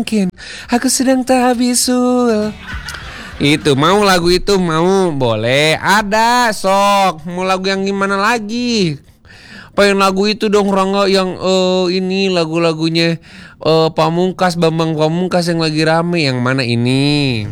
mungkin aku sedang tak bisul. Itu mau lagu itu mau boleh ada sok. Mau lagu yang gimana lagi? Pengen lagu itu dong Rangga yang ini lagu-lagunya Pamungkas Bambang Pamungkas yang lagi rame yang mana ini?